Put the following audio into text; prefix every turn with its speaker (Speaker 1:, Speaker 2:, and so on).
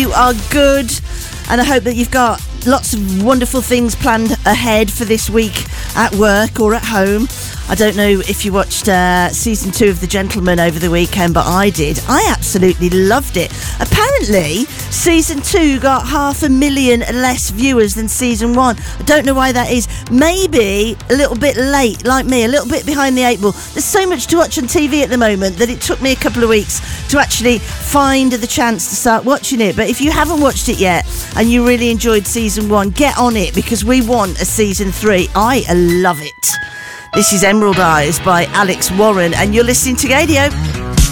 Speaker 1: you are good, and I hope that you've got lots of wonderful things planned ahead for this week at work or at home. I don't know if you watched season 2 of The Gentleman over the weekend, but I did. I absolutely loved it. Apparently, season 2 got 500,000 less viewers than season 1. I don't know why that is. Maybe a little bit late, like me, a little bit behind the 8 ball. There's so much to watch on TV at the moment that it took me a couple of weeks to actually find the chance to start watching it. But if you haven't watched it yet and you really enjoyed season 1, get on it, because we want a season 3. I love it. This is Emerald Eyes by Alex Warren, and you're listening to Gadio.